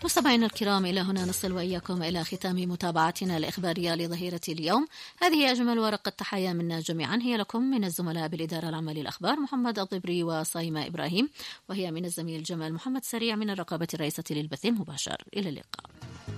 مستمعينا الكرام، إلى هنا نصل وإياكم إلى ختام متابعتنا الإخبارية لظهيرة اليوم. هذه أجمل ورقة تحية منا جميعا هي لكم من الزملاء بالإدارة العامة للأخبار محمد الضبري وصايمة إبراهيم، وهي من الزميل جمال محمد سريع من الرقابة الرئيسة للبث المباشر. إلى اللقاء.